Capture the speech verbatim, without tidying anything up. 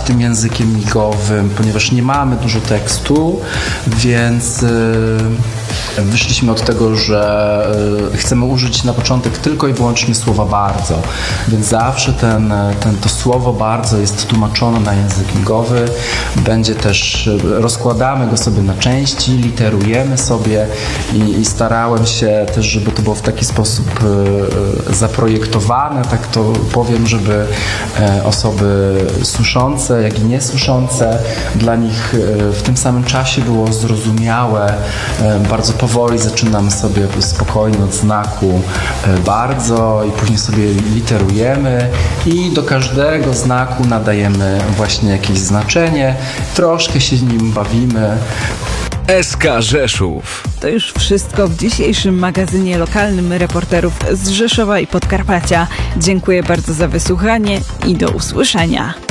tym językiem migowym, ponieważ nie mamy dużo tekstu, więc wyszliśmy od tego, że chcemy użyć na początek tylko i wyłącznie słowa bardzo, więc zawsze ten, ten, to słowo bardzo jest tłumaczone na język migowy. Będzie też, rozkładamy go sobie na części, literujemy sobie i, i starałem się też, żeby to było w taki sposób zaprojektowane, tak to powiem, żeby osoby słyszące, jak i niesłyszące, dla nich w tym samym czasie było zrozumiałe. Bardzo powoli zaczynamy sobie spokojnie od znaku bardzo i później sobie literujemy i do każdego znaku nadajemy właśnie jakieś znaczenie. Troszkę się nim bawimy. S K Rzeszów. To już wszystko w dzisiejszym magazynie lokalnym reporterów z Rzeszowa i Podkarpacia. Dziękuję bardzo za wysłuchanie i do usłyszenia.